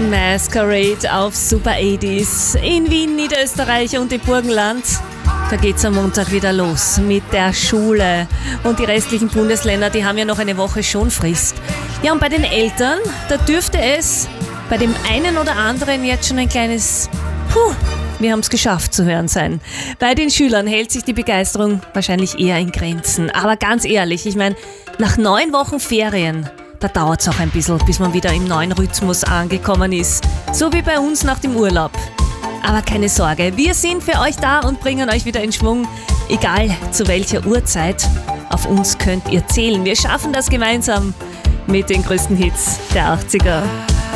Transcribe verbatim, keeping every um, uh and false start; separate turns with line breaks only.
Masquerade auf Super achtziger in Wien, Niederösterreich und im Burgenland. Da geht's am Montag wieder los mit der Schule. Und die restlichen Bundesländer, die haben ja noch eine Woche Schonfrist. Ja, und bei den Eltern, da dürfte es bei dem einen oder anderen jetzt schon ein kleines Puh, wir haben es geschafft zu hören sein. Bei den Schülern hält sich die Begeisterung wahrscheinlich eher in Grenzen. Aber ganz ehrlich, ich meine, nach neun Wochen Ferien, da dauert es auch ein bisschen, bis man wieder im neuen Rhythmus angekommen ist. So wie bei uns nach dem Urlaub. Aber keine Sorge, wir sind für euch da und bringen euch wieder in Schwung. Egal zu welcher Uhrzeit, auf uns könnt ihr zählen. Wir schaffen das gemeinsam mit den größten Hits der achtziger.